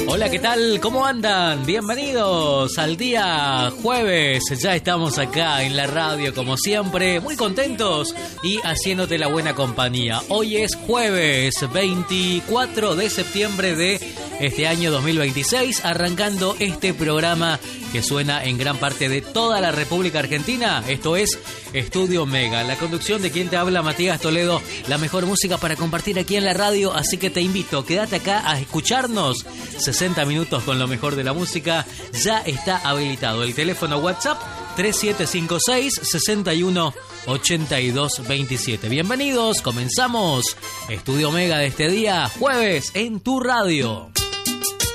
Hola, ¿qué tal? ¿Cómo andan? Bienvenidos al día jueves. Ya estamos acá en la radio como siempre, muy contentos y haciéndote la buena compañía. Hoy es jueves 24 de septiembre de este año 2026, arrancando este programa que suena en gran parte de toda la República Argentina. Esto es Estudio Mega, la conducción de quien te habla, Matías Toledo, la mejor música para compartir aquí en la radio, así que te invito, quédate acá a escucharnos. 60 minutos con lo mejor de la música. Ya está habilitado el teléfono WhatsApp 3756 61 82 27. Bienvenidos, comenzamos Estudio Mega de este día jueves en tu radio.